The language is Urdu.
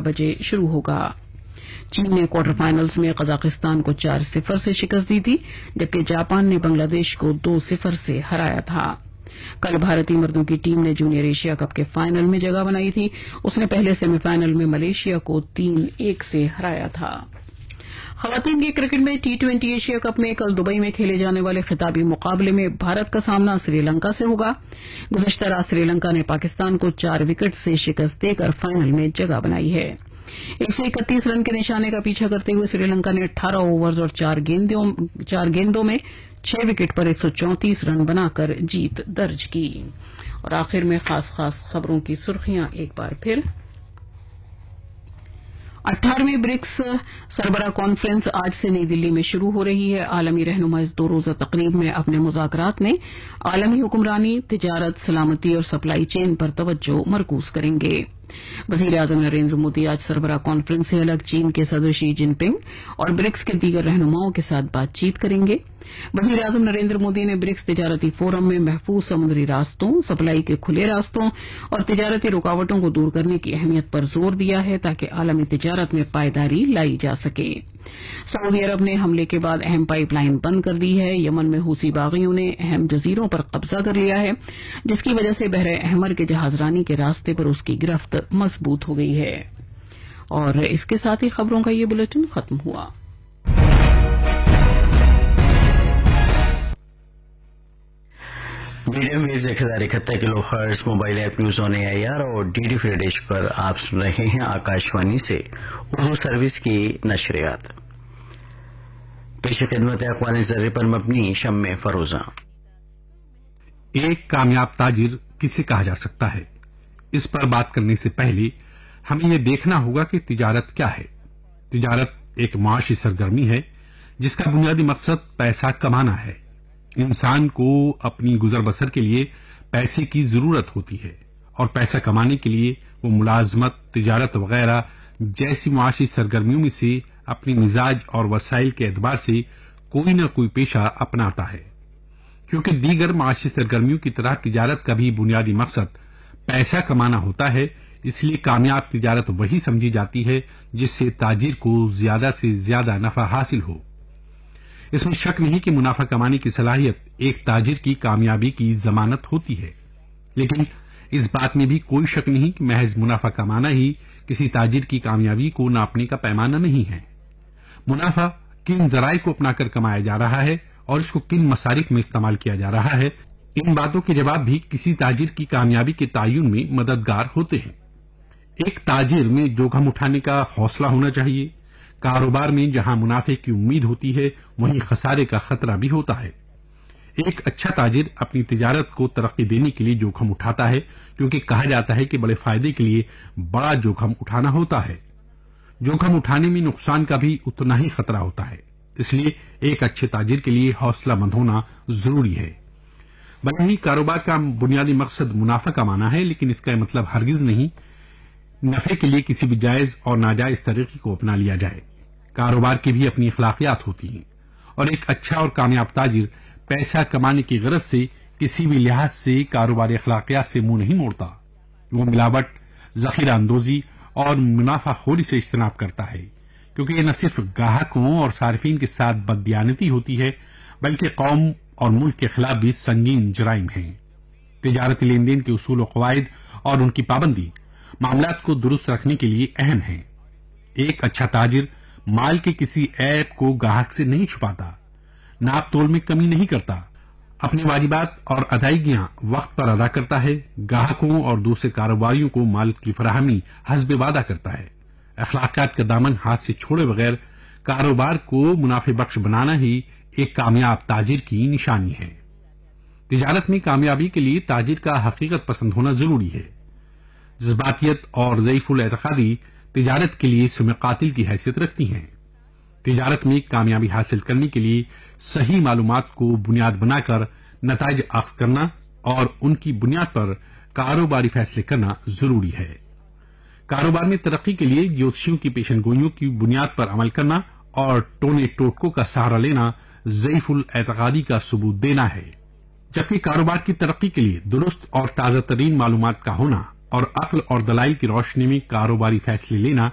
بجے شروع ہوگا۔ چین نے کوارٹر فائنلز میں قزاقستان کو 4-0 سے شکست دی تھی، جبکہ جاپان نے بنگلہ دیش کو 2-0 سے ہرایا تھا۔ کل بھارتی مردوں کی ٹیم نے جونیئر ایشیا کپ کے فائنل میں جگہ بنائی تھی۔ اس نے پہلے سیمی فائنل میں ملیشیا کو 3-1 سے ہرایا تھا۔ خواتین کے کرکٹ میں T20 ایشیا کپ میں کل دبئی میں کھیلے جانے والے خطابی مقابلے میں بھارت کا سامنا سری لنکا سے ہوگا۔ گزشتہ رات سری لنکا نے پاکستان کو 4 وکٹ سے شکست دے کر فائنل میں جگہ بنائی ہے۔ 131 رن کے نشانے کا پیچھا کرتے ہوئے سری لنکا نے 18 اوورز اور 4 گیندوں میں 6 وکٹ پر 134 رن بنا کر جیت درج کی۔ اور آخر میں خاص خبروں کی سرخیاں ایک بار پھر۔ 18ویں برکس سربراہ کانفرنس آج سے نئی دلی میں شروع ہو رہی ہے۔ عالمی رہنما اس 2 روزہ تقریب میں اپنے مذاکرات میں عالمی حکمرانی، تجارت، سلامتی اور سپلائی چین پر توجہ مرکوز کریں گے۔ وزیر اعظم نریندر مودی آج سربراہ کانفرنس سے الگ چین کے صدر شی جن پنگ اور برکس کے دیگر رہنماؤں کے ساتھ بات چیت کریں گے۔ وزیر اعظم نریندر مودی نے برکس تجارتی فورم میں محفوظ سمندری راستوں، سپلائی کے کھلے راستوں اور تجارتی رکاوٹوں کو دور کرنے کی اہمیت پر زور دیا ہے تاکہ عالمی تجارت میں پائیداری لائی جا سکے۔ سعودی عرب نے حملے کے بعد اہم پائپ لائن بند کر دی ہے۔ یمن میں حوثی باغیوں نے اہم جزیروں پر قبضہ کر لیا ہے، جس کی وجہ سے بحر احمر کے جہاز رانی کے راستے پر اس کی گرفت مضبوط ہو گئی ہے۔ اور اس کے ساتھ ہی خبروں کا یہ بلیٹن ختم ہوا۔ Medium views 1071 kilo hertz mobile app news on AIR اور DD فری ڈش پر آپ سن رہے ہیں آکاشوانی سے اردو سروس کی نشریات۔ پیش خدمت اقوال ذرے پر مبنی شمع فروزہ۔ ایک کامیاب تاجر کسے کہا جا سکتا ہے؟ اس پر بات کرنے سے پہلے ہمیں یہ دیکھنا ہوگا کہ تجارت کیا ہے۔ تجارت ایک معاشی سرگرمی ہے جس کا بنیادی مقصد پیسہ کمانا ہے۔ انسان کو اپنی گزر بسر کے لیے پیسے کی ضرورت ہوتی ہے اور پیسہ کمانے کے لیے وہ ملازمت، تجارت وغیرہ جیسی معاشی سرگرمیوں میں سے اپنی مزاج اور وسائل کے اعتبار سے کوئی نہ کوئی پیشہ اپناتا ہے۔ کیونکہ دیگر معاشی سرگرمیوں کی طرح تجارت کا بھی بنیادی مقصد پیسہ کمانا ہوتا ہے، اس لیے کامیاب تجارت وہی سمجھی جاتی ہے جس سے تاجر کو زیادہ سے زیادہ نفع حاصل ہو۔ اس میں شک نہیں کہ منافع کمانے کی صلاحیت ایک تاجر کی کامیابی کی ضمانت ہوتی ہے، لیکن اس بات میں بھی کوئی شک نہیں کہ محض منافع کمانا ہی کسی تاجر کی کامیابی کو ناپنے کا پیمانہ نہیں ہے۔ منافع کن ذرائع کو اپنا کر کمایا جا رہا ہے اور اس کو کن مصارف میں استعمال کیا جا رہا ہے، ان باتوں کے جواب بھی کسی تاجر کی کامیابی کے تعین میں مددگار ہوتے ہیں۔ ایک تاجر میں جوخم اٹھانے کا حوصلہ ہونا چاہیے۔ کاروبار میں جہاں منافع کی امید ہوتی ہے وہیں خسارے کا خطرہ بھی ہوتا ہے۔ ایک اچھا تاجر اپنی تجارت کو ترقی دینے کے لیے جوخم اٹھاتا ہے، کیونکہ کہا جاتا ہے کہ بڑے فائدے کے لیے بڑا جوخم اٹھانا ہوتا ہے۔ جوخم اٹھانے میں نقصان کا بھی اتنا ہی خطرہ ہوتا ہے، اس لیے ایک اچھے تاجر کے لیے حوصلہ مند ہونا ضروری ہے۔ بھلے ہی کاروبار کا بنیادی مقصد منافع کمانا ہے، لیکن اس کا مطلب ہرگز نہیں نفع کے لیے کسی بھی جائز اور ناجائز طریقے کو اپنا لیا جائے۔ کاروبار کی بھی اپنی اخلاقیات ہوتی ہیں، اور ایک اچھا اور کامیاب تاجر پیسہ کمانے کی غرض سے کسی بھی لحاظ سے کاروباری اخلاقیات سے منہ نہیں موڑتا۔ وہ ملاوٹ، ذخیرہ اندوزی اور منافع خوری سے اجتناب کرتا ہے، کیونکہ یہ نہ صرف گاہکوں اور صارفین کے ساتھ بددیانتی ہوتی ہے بلکہ قوم اور ملک کے خلاف بھی سنگین جرائم ہیں۔ تجارتی لین دین کے اصول و قواعد اور ان کی پابندی معاملات کو درست رکھنے کے لیے اہم ہیں۔ ایک اچھا تاجر مال کے کسی عیب کو گاہک سے نہیں چھپاتا، ناپ تول میں کمی نہیں کرتا، اپنی واجبات اور ادائیگیاں وقت پر ادا کرتا ہے، گاہکوں اور دوسرے کاروباریوں کو مال کی فراہمی حسب وعدہ کرتا ہے۔ اخلاقیات کا دامن ہاتھ سے چھوڑے بغیر کاروبار کو منافع بخش بنانا ہی ایک کامیاب تاجر کی نشانی ہے۔ تجارت میں کامیابی کے لیے تاجر کا حقیقت پسند ہونا ضروری ہے۔ جذباتیت اور ضعیف الاعتقادی تجارت کے لیے سم قاتل کی حیثیت رکھتی ہیں۔ تجارت میں کامیابی حاصل کرنے کے لیے صحیح معلومات کو بنیاد بنا کر نتائج اخذ کرنا اور ان کی بنیاد پر کاروباری فیصلے کرنا ضروری ہے۔ کاروبار میں ترقی کے لیے جوتشیوں کی پیشن گوئیوں کی بنیاد پر عمل کرنا اور ٹونے ٹوٹکوں کا سہارا لینا ضعیف الاعتقادی کا ثبوت دینا ہے، جبکہ کاروبار کی ترقی کے لیے درست اور تازہ ترین معلومات کا ہونا اور عقل اور دلائل کی روشنی میں کاروباری فیصلے لینا